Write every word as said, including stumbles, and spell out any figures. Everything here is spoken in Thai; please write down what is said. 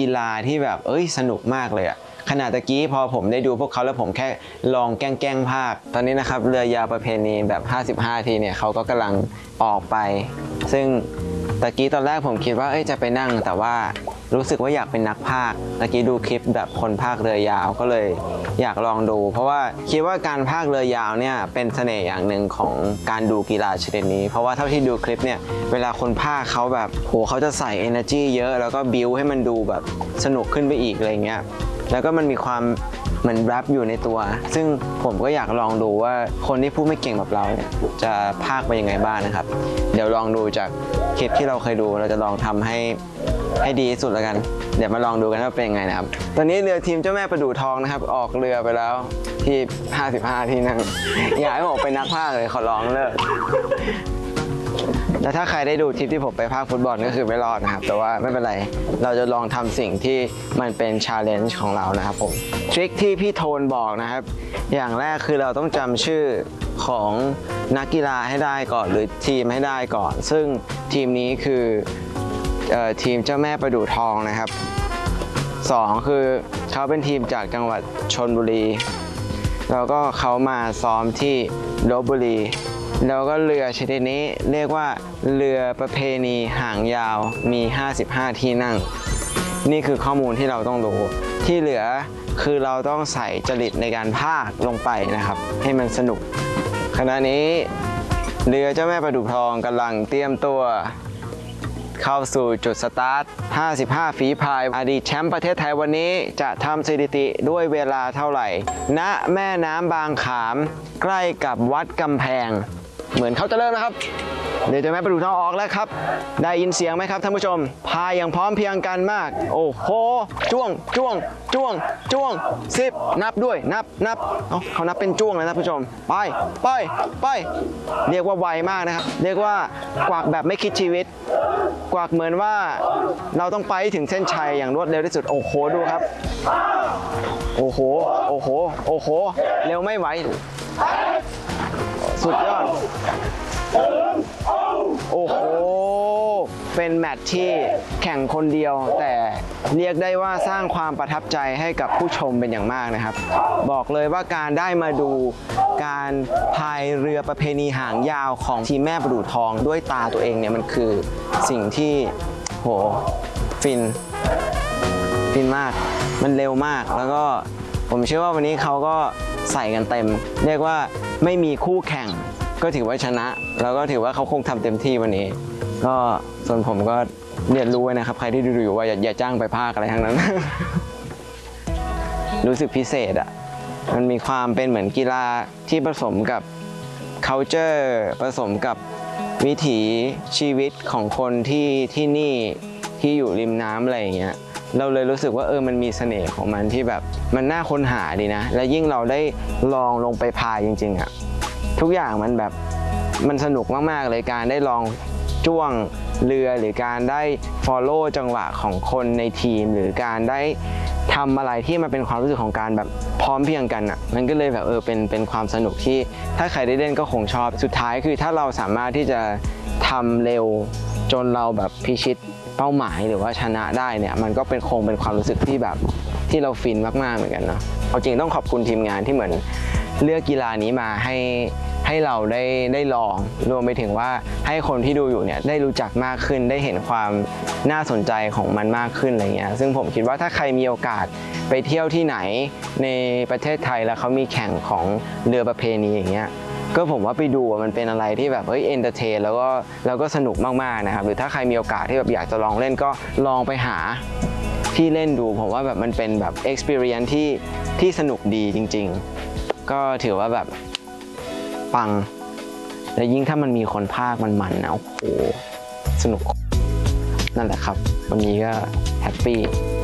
กีฬาที่แบบเอ้ยสนุกมากเลยอะขณะตะกี้พอผมได้ดูพวกเขาแล้วผมแค่ลองแกล้งแกล้งภาคตอนนี้นะครับเรือยาวประเพณีแบบห้าสิบห้าทีเนี่ยเขาก็กำลังออกไปซึ่งตะกี้ตอนแรกผมคิดว่าเอ้ยจะไปนั่งแต่ว่ารู้สึกว่าอยากเป็นนักพากย์ตะกี้ดูคลิปแบบคนพากย์เรือยาวก็เลยอยากลองดูเพราะว่าคิดว่าการพากย์เรือยาวเนี่ยเป็นเสน่ห์อย่างหนึ่งของการดูกีฬาชนิดนี้เพราะว่าเท่าที่ดูคลิปเนี่ยเวลาคนพากย์เขาแบบโหเขาจะใส่ energy เยอะแล้วก็บิวให้มันดูแบบสนุกขึ้นไปอีกอะไรเงี้ยแล้วก็มันมีความเหมือนแรปอยู่ในตัวซึ่งผมก็อยากลองดูว่าคนที่พูดไม่เก่งแบบเราเนี่ยจะพากย์ไปยังไงบ้างนะครับเดี๋ยวลองดูจากคลิปที่เราเคยดูเราจะลองทำให้ให้ดีที่สุดแล้วกันเดี๋ยวมาลองดูกันว่าเป็นยังไงนะครับตอนนี้เรือทีมเจ้าแม่ประดู่ทองนะครับออกเรือไปแล้วที่ห้าสิบห้าที่นั่งอยากให้ผมเป็นนักพากย์เลยขอร้องเลิกแต่ถ้าใครได้ดูทริปที่ผมไปพากย์ฟุตบอลก็คือไม่รอดนะครับแต่ว่าไม่เป็นไรเราจะลองทำสิ่งที่มันเป็น challenge ของเรานะครับผมทริคที่พี่โทนบอกนะครับอย่างแรกคือเราต้องจำชื่อของนักกีฬาให้ได้ก่อนหรือทีมให้ได้ก่อนซึ่งทีมนี้คือทีมเจ้าแม่ประดู่ทองนะครับสองคือเขาเป็นทีมจากจังหวัดชลบุรีแล้วก็เขามาซ้อมที่ลพบุรีแล้วก็เรือชนิดนี้เรียกว่าเรือประเพณีหางยาวมีห้าสิบห้าที่นั่งนี่คือข้อมูลที่เราต้องรู้ที่เหลือคือเราต้องใส่จริตในการพากย์ลงไปนะครับให้มันสนุกขณะนี้เรือเจ้าแม่ประดู่ทองกำลังเตรียมตัวเข้าสู่จุดสตาร์ทห้าสิบห้าฝีพายอดีตแชมป์ประเทศไทยวันนี้จะทำสถิติด้วยเวลาเท่าไหร่ณแม่น้ำบางขามใกล้กับวัดกำแพงเหมือนเขาจะเริ่มนะครับเดี๋ยวจะแม่ประดู่ทองออกแล้วครับได้ยินเสียงไหมครับท่านผู้ชมพายอย่างพร้อมเพรียงกันมากโอ้โหจ้วงจ้วงจ้วงจ้วงสิบนับด้วยนับนับเขานับเป็นจ้วงเลยนะท่านผู้ชมไปไปไปเรียกว่าไวมากนะครับเรียกว่ากวักแบบไม่คิดชีวิตกวักเหมือนว่าเราต้องไปถึงเส้นชัยอย่างรวดเร็วที่สุดโอ้โหดูครับโอ้โหโอ้โหโอ้โหเร็วไม่ไหวสุดยอดโอ้โหเป็นแมตช์ที่แข่งคนเดียวแต่เรียกได้ว่าสร้างความประทับใจให้กับผู้ชมเป็นอย่างมากนะครับบอกเลยว่าการได้มาดูการพายเรือประเพณีหางยาวของทีมแม่ประดู่ทองด้วยตาตัวเองเนี่ยมันคือสิ่งที่โหฟินฟินมากมันเร็วมากแล้วก็ผมเชื่อว่าวันนี้เขาก็ใส่กันเต็มเรียกว่าไม่มีคู่แข่งก็ถือว่าชนะแล้วก็ถือว่าเขาคงทำเต็มที่วันนี้ก็ส่วนผมก็เรียนรู้ไว้นะครับใครที่ดูอยู่ว่าอย่าอย่าจ้างไปพากอะไรทั้งนั้น รู้สึกพิเศษอ่ะมันมีความเป็นเหมือนกีฬาที่ผสมกับ culture ผสมกับวิถีชีวิตของคนที่ที่นี่ที่อยู่ริมน้ำอะไรอย่างเงี้ยเราเลยรู้สึกว่าเออมันมีเสน่ห์ของมันที่แบบมันน่าค้นหาดีนะและยิ่งเราได้ลองลงไปพายจริงๆอ่ะทุกอย่างมันแบบมันสนุกมากๆเลยการได้ลองจ้วงเรือหรือการได้ follow จังหวะของคนในทีมหรือการได้ทำอะไรที่มันเป็นความรู้สึกของการแบบพร้อมเพรียงกันอ่ะมันก็เลยแบบเออเป็นเป็นความสนุกที่ถ้าใครได้เล่นก็คงชอบสุดท้ายคือถ้าเราสามารถที่จะทำเร็วจนเราแบบพิชิตเป้าหมายหรือว่าชนะได้เนี่ยมันก็เป็นคงเป็นความรู้สึกที่แบบที่เราฟินมากๆเหมือนกันเนาะเอาจริงต้องขอบคุณทีมงานที่เหมือนเลือกกีฬานี้มาให้ให้เราได้ได้ลองรวมไปถึงว่าให้คนที่ดูอยู่เนี่ยได้รู้จักมากขึ้นได้เห็นความน่าสนใจของมันมากขึ้นอะไรเงี้ยซึ่งผมคิดว่าถ้าใครมีโอกาสไปเที่ยวที่ไหนในประเทศไทยแล้วเขามีแข่งของเรือประเพณีอย่างเงี้ยก็ผมว่าไปดูมันเป็นอะไรที่แบบเฮ้ยเอนเตอร์เทนแล้วก็แล้วก็สนุกมากๆนะครับหรือถ้าใครมีโอกาสที่แบบอยากจะลองเล่นก็ลองไปหาที่เล่นดูผมว่าแบบมันเป็นแบบ experience ที่ที่สนุกดีจริงๆก็ถือว่าแบบปังและยิ่งถ้ามันมีคนพากย์มันๆนะโอ้โหสนุกนั่นแหละครับวันนี้ก็แฮปปี้